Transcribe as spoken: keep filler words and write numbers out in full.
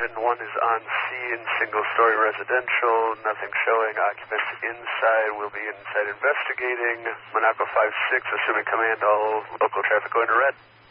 seven one is on scene, single-story residential, nothing showing, occupants inside, will be inside investigating. Monaco five six, assuming command, all local traffic going to red.